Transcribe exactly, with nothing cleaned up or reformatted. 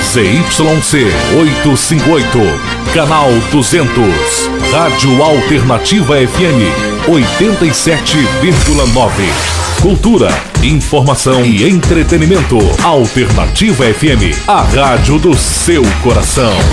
Z Y C oitocentos e cinquenta e oito, canal duzentos, Rádio Alternativa F M oitenta e sete vírgula nove. Cultura, informação e entretenimento. Alternativa F M, a rádio do seu coração.